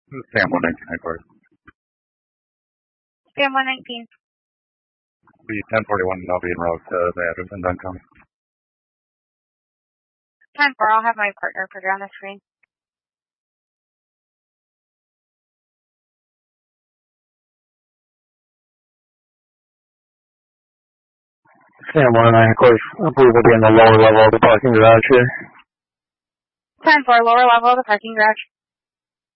Sam 119 headquarters. Sam 119. Be 1041 and I'll be en route to the address in Dunn County. 10-4, I'll have my partner put it on the screen. Sam 119 headquarters. I believe we'll be in the lower level of the parking garage here. 10-4, lower level of the parking garage.